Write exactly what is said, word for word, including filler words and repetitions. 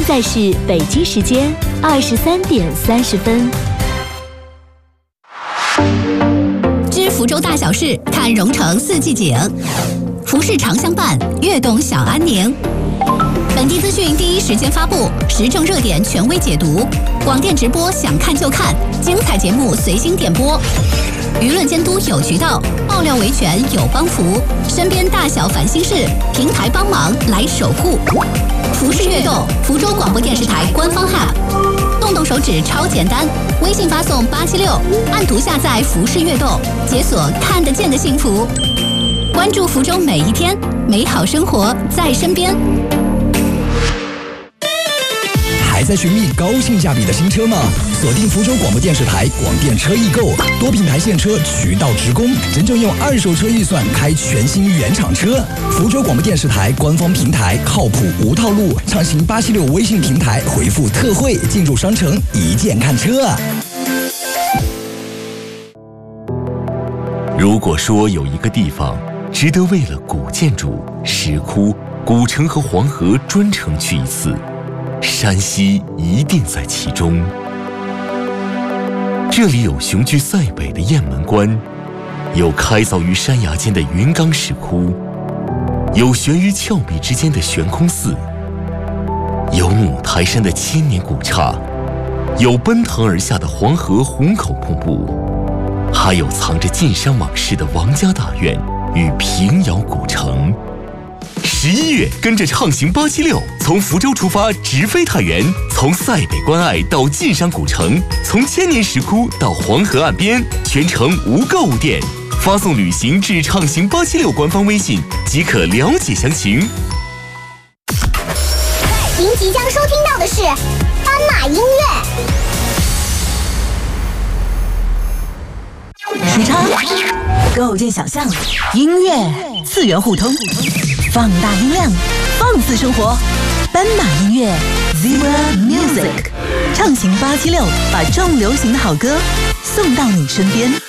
在是北京时间二十三点三十分。 知福州大小事，看蓉城四季景。服饰常相伴，悦动小安宁。本地资讯第一时间发布，时政热点权威解读，广电直播想看就看，精彩节目随心点播。舆论监督有渠道，爆料维权有帮扶，身边大小烦心事，平台帮忙来守护。服饰悦动，福州广播电视台官方 App， 动动手指超简单，微信发送八七六，按图下载服饰悦动，解锁看得见的幸福。关注福州每一天，美好生活在身边。 还在寻觅高性价比的新车吗？锁定福州广播电视台广电车易购，多品牌现车渠道直供，真正用二手车预算开全新原厂车。福州广播电视台官方平台靠谱无套路，畅行八七六微信平台回复特惠进入商城一键看车。 如果说有一个地方值得为了古建筑、石窟、古城和黄河专程去一次，山西一定在其中。这里有雄居塞北的雁门关，有开凿于山崖间的云冈石窟，有悬于峭壁之间的悬空寺，有五台山的千年古刹，有奔腾而下的黄河虹口瀑布，还有藏着晋商往事的王家大院与平遥古城。十一月，跟着畅行八七六，从福州出发，直飞太原，从塞北关隘到晋商古城，从千年石窟到黄河岸边，全程无购物店。发送旅行至畅行八七六官方微信即可了解详情。 您即将收听到的是斑马音乐。 时差构建想象，音乐次元互通，放大音量，放肆生活。斑马音乐 Zebra Music 畅行八七六，把重流行的好歌送到你身边。